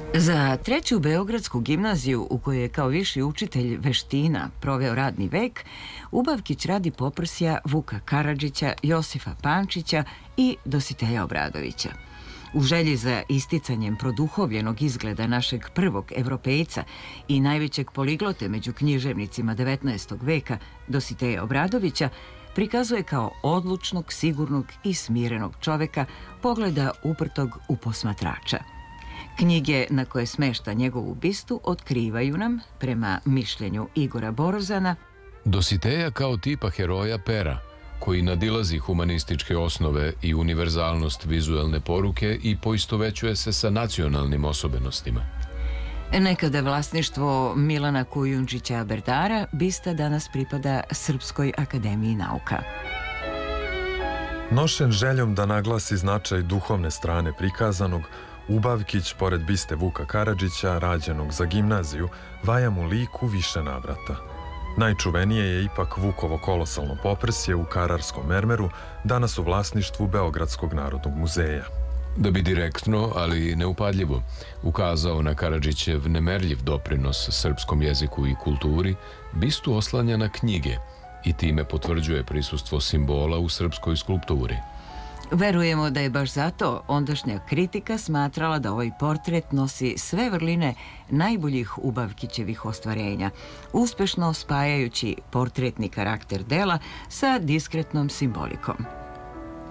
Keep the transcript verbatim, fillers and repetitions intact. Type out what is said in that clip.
Za treću Beogradsku gimnaziju, u kojoj je kao viši učitelj veština proveo radni vek, Ubavkić radi poprsja Vuka Karadžića, Josifa Pančića i Dositeja Obradovića. U želji za isticanjem produhovljenog izgleda našeg prvog evropejca i najvećeg poliglote među književnicima devetnaestog veka, Dositeja Obradovića, prikazuje kao odlučnog, sigurnog i smirenog čoveka, pogleda uprtog u posmatrača. Knjige na koje smešta njegovu bistu otkrivaju nam, prema mišljenju Igora Borozana, Dositeja kao tipa heroja pera, koji nadilazi humanističke osnove i univerzalnost vizuelne poruke i poistovećuje se sa nacionalnim osobenostima. Nekada vlasništvo Milana Kujundžića Berdara, bista danas pripada Srpskoj akademiji nauka. Nošen željom da naglasi značaj duhovne strane prikazanog, Ubavkić, pored biste Vuka Karadžića, rađenog za gimnaziju, vaja mu lik u više navrata. Najčuvenije je ipak Vukovo kolosalno poprsje u Kararskom mermeru, danas u vlasništvu Beogradskog narodnog muzeja. Da bi direktno, ali neupadljivo, ukazao na Karadžićev nemerljiv doprinos srpskom jeziku i kulturi, bistu oslanja na knjige i time potvrđuje prisustvo simbola u srpskoj skulpturi. Verujemo da je baš zato ondašnja kritika smatrala da ovaj portret nosi sve vrline najboljih Ubavkićevih ostvarenja, uspešno spajajući portretni karakter dela sa diskretnom simbolikom.